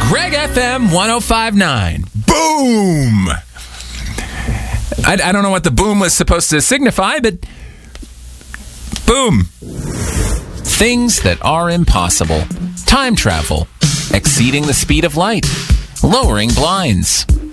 Greg FM 105.9. Boom! I don't know what the boom was supposed to signify, but boom. Things that are impossible. Time travel. Exceeding the speed of light. Lowering blinds.